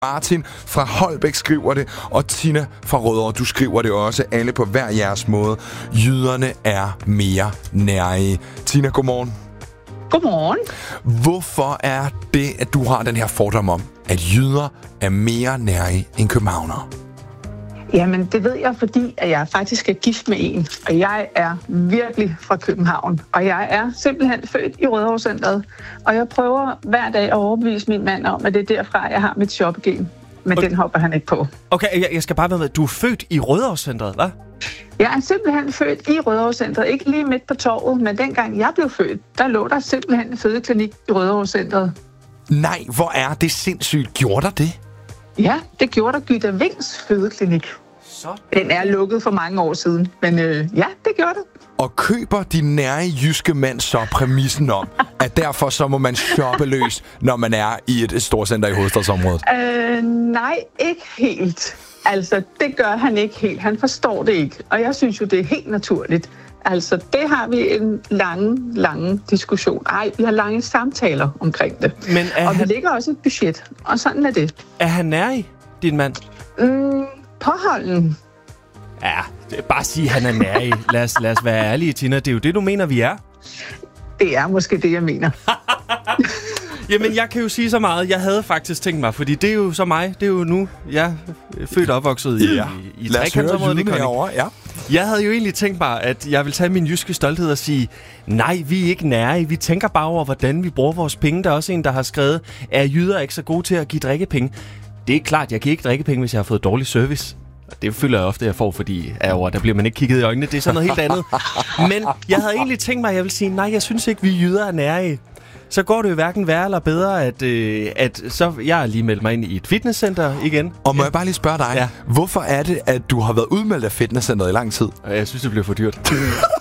Martin fra Holbæk skriver det, og Tina fra Rødovre, du skriver det også. Alle på hver jeres måde. Jyderne er mere nærige. Tina, godmorgen. Godmorgen. Hvorfor er det, at du har den her fordom om, at jyder er mere nærige end københavnere? Jamen, det ved jeg, fordi at jeg faktisk er gift med en, og jeg er virkelig fra København. Og jeg er simpelthen født i Rødovre-centret, og jeg prøver hver dag at overbevise min mand om, at det er derfra, jeg har mit shoppegen. Men den hopper han ikke på. Okay, jeg skal bare være med. Du er født i Rødovre-centret, hva'? Jeg er simpelthen født i Rødovre-centret. Ikke lige midt på torvet, men dengang jeg blev født, der lå der simpelthen en fødeklinik i Rødovre-centret. Nej, hvor er det sindssygt. Gjorde der det? Ja, det gjorde der. Gyda Vings fødeklinik. Den er lukket for mange år siden, men ja, det gjorde det. Og køber din nære jyske mand så præmissen om, at derfor så må man shoppe løs, når man er i et storcenter i hovedstadsområdet? Nej, ikke helt. Altså, det gør han ikke helt. Han forstår det ikke, og jeg synes jo, det er helt naturligt. Altså, det har vi en lange diskussion. Vi har lange samtaler omkring det. Men og vi lægger også et budget, og sådan er det. Er han nær din mand? Påholden. Ja, bare sige, at han er nær. Lad os være ærlige, Tina. Det er jo det, du mener, vi er. Det er måske det, jeg mener. Jamen, jeg kan jo sige så meget. Jeg havde faktisk tænkt mig, fordi det er jo så mig. Det er jo nu, jeg er født og opvokset i trekantsområdet. Ja. Jeg havde jo egentlig tænkt mig, at jeg vil tage min jyske stolthed og sige, nej, vi er ikke nære. Vi tænker bare over, hvordan vi bruger vores penge. Der er også en, der har skrevet, er jyder ikke så gode til at give drikkepenge? Det er klart, jeg kan ikke drikke penge, hvis jeg har fået dårlig service. Det føler jeg ofte, jeg får, fordi der bliver man ikke kigget i øjnene. Det er sådan noget helt andet. Men jeg havde egentlig tænkt mig, at jeg vil sige, nej, jeg synes ikke, vi jyder er nære. Så går det jo hverken værre eller bedre, at så jeg har lige meldt mig ind i et fitnesscenter igen. Og må jeg bare lige spørge dig, hvorfor er det, at du har været udmeldt af fitnesscenteret i lang tid? Jeg synes, det blev for dyrt.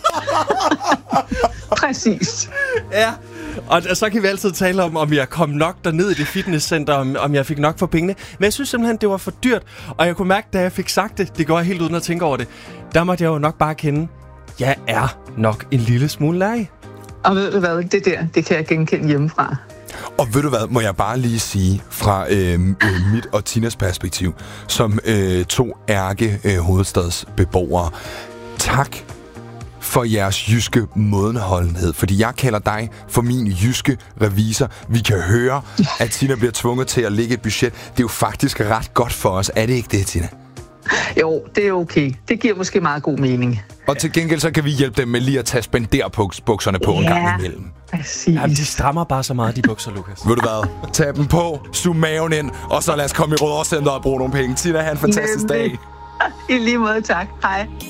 Præcis. Ja. Og så kan vi altid tale om jeg kom nok derned i det fitnesscenter, om jeg fik nok for pengene. Men jeg synes simpelthen, det var for dyrt. Og jeg kunne mærke, da jeg fik sagt det går jeg helt uden at tænke over det. Der måtte jeg jo nok bare kende, jeg er nok en lille smule lærig. Og ved du hvad, det kan jeg genkende hjemmefra. Og ved du hvad, må jeg bare lige sige fra mit og Tinas perspektiv, som to hovedstadsbeboere. Tak for jeres jyske mådenholdenhed, fordi jeg kalder dig for min jyske revisor. Vi kan høre, at Tina bliver tvunget til at lægge et budget. Det er jo faktisk ret godt for os. Er det ikke det, Tina? Jo, det er okay. Det giver måske meget god mening. Og til gengæld så kan vi hjælpe dem med lige at tage spenderbukserne på en gang imellem. Præcis. Jamen, de strammer bare så meget, de bukser, Lukas. Ved du hvad? Tag dem på, sug maven ind, og så lad os komme i Rødovre-centret og bruge nogle penge. Tina, have en fantastisk dag. I lige måde, tak. Hej.